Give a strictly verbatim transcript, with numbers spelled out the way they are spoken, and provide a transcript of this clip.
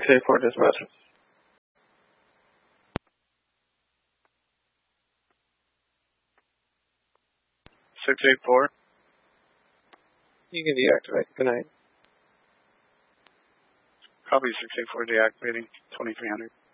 six eight four dispatch. six eight four. You can deactivate. Good night. Copy six eight four deactivating twenty-three hundred.